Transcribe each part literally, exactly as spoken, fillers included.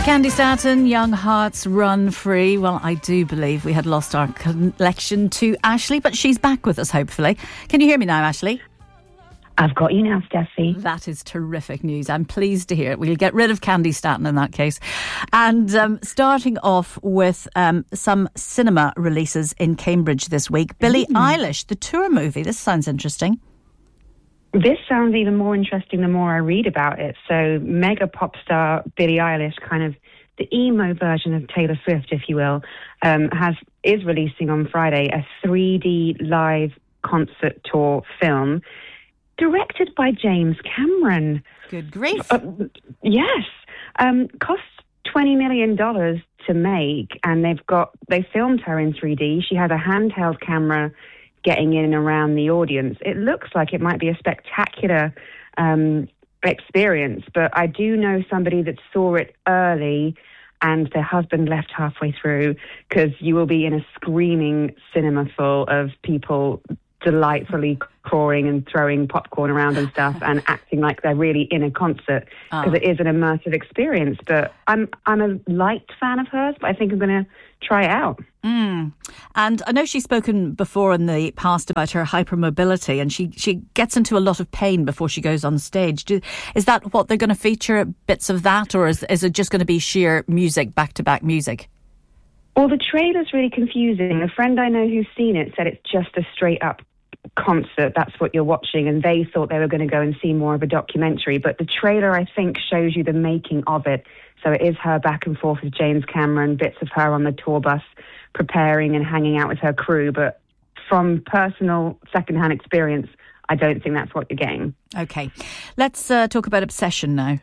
Candy Staton, Young Hearts Run Free. Well, I do believe we had lost our connection to Ashley, but she's back with us, hopefully. Can you hear me now, Ashley? I've got you now, Steffi. That is terrific news. I'm pleased to hear it. We'll get rid of Candy Staton in that case. And um, starting off with um, some cinema releases in Cambridge this week. Billie mm. Eilish, the tour movie. This sounds interesting. This sounds even more interesting the more I read about it. So mega pop star Billie Eilish, kind of the emo version of Taylor Swift, if you will, um, has is releasing on Friday a three D live concert tour film directed by James Cameron. Good grief. Uh, yes. Um, costs twenty million dollars to make, and they've got they filmed her in three D. She has a handheld camera getting in and around the audience. It looks like it might be a spectacular um, experience, but I do know somebody that saw it early and their husband left halfway through, because you will be in a screaming cinema full of people delightfully cawing and throwing popcorn around and stuff and acting like they're really in a concert, because oh. it is an immersive experience. But I'm I'm a light fan of hers, but I think I'm going to try it out. Mm. And I know she's spoken before in the past about her hypermobility, and she, she gets into a lot of pain before she goes on stage. Do, is that what they're going to feature, bits of that, or is, is it just going to be sheer music, back-to-back music? Well, the trailer's really confusing. A friend I know who's seen it said it's just a straight-up concert, that's what you're watching, and they thought they were going to go and see more of a documentary, but the trailer, I think, shows you the making of it. So it is her back and forth with James Cameron, bits of her on the tour bus preparing and hanging out with her crew, but from personal secondhand experience, I don't think that's what you're getting. Okay, let's uh, talk about Obsession now.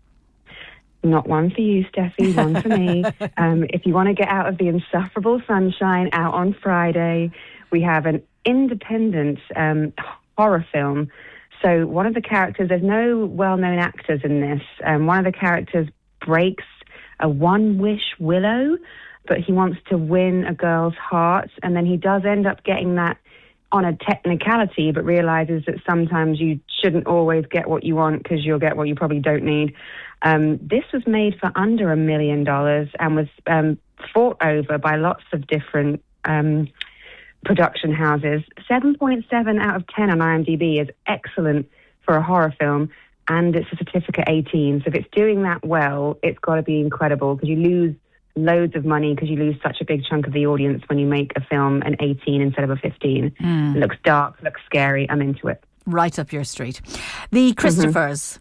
Not one for you, Steffi, one for me. Um, if you want to get out of the insufferable sunshine, out on Friday, we have an independent um, horror film. So one of the characters, there's no well-known actors in this. Um, one of the characters breaks a one-wish willow, but he wants to win a girl's heart, and then he does end up getting that on a technicality, but realizes that sometimes you shouldn't always get what you want, because you'll get what you probably don't need. Um, this was made for under a million dollars and was um, fought over by lots of different um, production houses. seven point seven out of ten on IMDb is excellent for a horror film, and it's a certificate eighteen. So if it's doing that well, it's got to be incredible, because you lose loads of money because you lose such a big chunk of the audience when you make a film an eighteen instead of a fifteen. Mm. It looks dark, looks scary. I'm into it. Right up your street. The Christophers. Mm-hmm.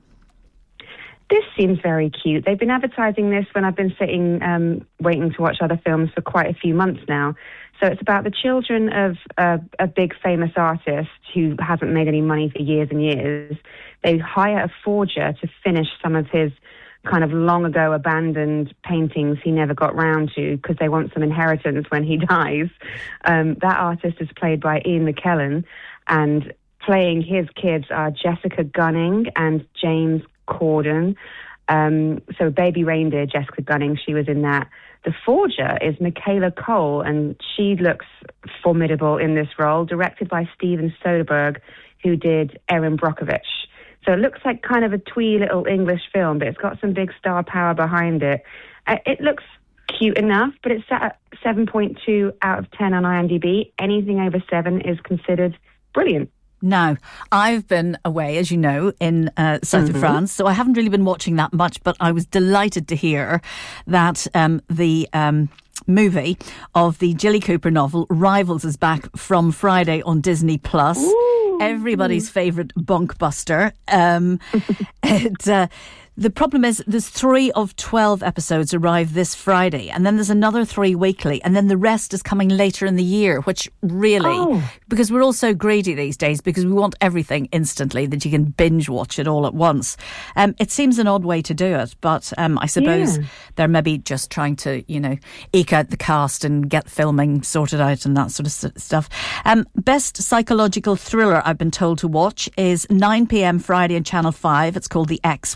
This seems very cute. They've been advertising this when I've been sitting um, waiting to watch other films for quite a few months now. So it's about the children of uh, a big famous artist who hasn't made any money for years and years. They hire a forger to finish some of his kind of long ago abandoned paintings he never got round to, because they want some inheritance when he dies. Um, that artist is played by Ian McKellen, and playing his kids are Jessica Gunning and James Corden. Um, so Baby Reindeer, Jessica Gunning, she was in that. The forger is Michaela Cole, and she looks formidable in this role, directed by Steven Soderbergh, who did Erin Brockovich. So it looks like kind of a twee little English film, but it's got some big star power behind it. Uh, it looks cute enough, but it's set at seven point two out of ten on IMDb. Anything over seven is considered brilliant. Now, I've been away, as you know, in uh, south mm-hmm. of France, so I haven't really been watching that much, but I was delighted to hear that um, the um, movie of the Jilly Cooper novel, Rivals, is back from Friday on Disney Plus. Ooh. Everybody's favourite bunkbuster. Um, it, uh, the problem is there's three of twelve episodes arrive this Friday, and then there's another three weekly, and then the rest is coming later in the year, which really, oh. because we're all so greedy these days, because we want everything instantly, that you can binge watch it all at once. Um, it seems an odd way to do it, but um, I suppose yeah. they're maybe just trying to, you know, eke out the cast and get filming sorted out and that sort of stuff. Um, best psychological thriller I've been told to watch is nine p.m. Friday on Channel five. It's called The Ex-Wife.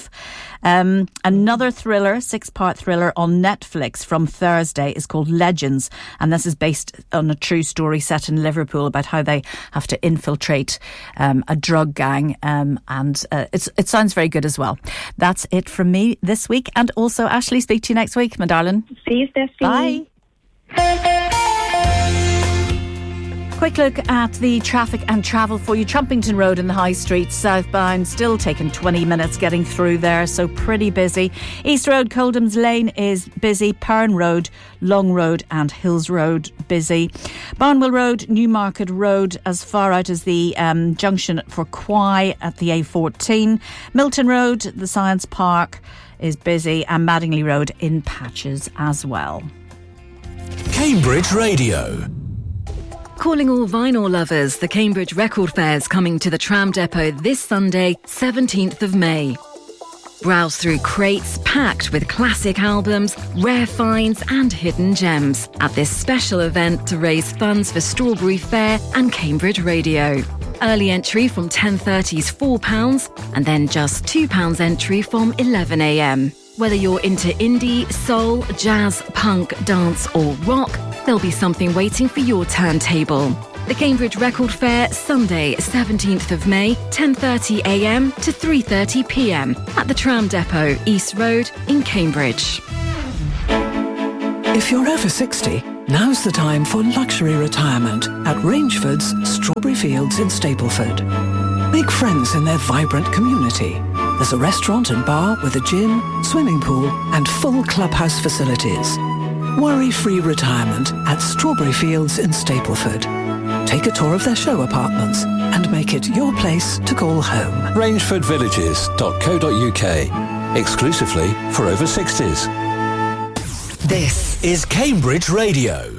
Wolf. Um, another thriller, six-part thriller on Netflix from Thursday is called Legends, and this is based on a true story set in Liverpool about how they have to infiltrate um, a drug gang, um, and uh, it's, it sounds very good as well. That's it from me this week, and also Ashley, speak to you next week, my darling. See you, Steffi. Bye. Quick look at the traffic and travel for you. Trumpington Road in the High Street, southbound, still taking twenty minutes getting through there, so pretty busy. East Road, Coldham's Lane is busy. Perrin Road, Long Road and Hills Road busy. Barnwell Road, Newmarket Road as far out as the um, junction for Quay at the A fourteen. Milton Road, the Science Park is busy, and Madingley Road in patches as well. Cambridge Radio. Calling all vinyl lovers, the Cambridge Record Fair's coming to the tram depot this Sunday, seventeenth of May. Browse through crates packed with classic albums, rare finds and hidden gems at this special event to raise funds for Strawberry Fair and Cambridge Radio. Early entry from ten thirty is four pounds and then just two pounds entry from eleven a m. Whether you're into indie, soul, jazz, punk, dance or rock, there'll be something waiting for your turntable. The Cambridge Record Fair, Sunday, seventeenth of May, ten thirty a m to three thirty p m at the Tram Depot, East Road in Cambridge. If you're over sixty, now's the time for luxury retirement at Rangeford's Strawberry Fields in Stapleford. Make friends in their vibrant community. There's a restaurant and bar with a gym, swimming pool and full clubhouse facilities. Worry-free retirement at Strawberry Fields in Stapleford. Take a tour of their show apartments and make it your place to call home. Rangeford Villages dot co dot U K. Exclusively for over sixties. This is Cambridge Radio.